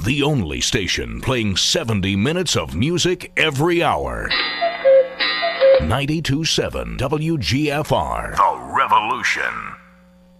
The only station playing 70 minutes of music every hour. 92.7 WGFR. The Revolution.